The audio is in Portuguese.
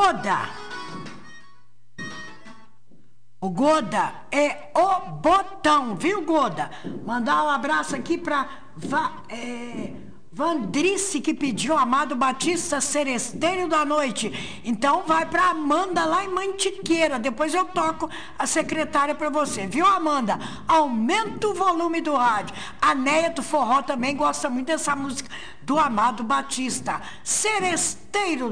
Goda. O Goda é o botão, viu, Goda? Mandar um abraço aqui pra Vandrice, que pediu Amado Batista Seresteiro da Noite. Então vai pra Amanda lá em Mantiqueira. Depois eu toco a secretária pra você, viu, Amanda? Aumenta o volume do rádio. A Neia do Forró também gosta muito dessa música do Amado Batista Seresteiro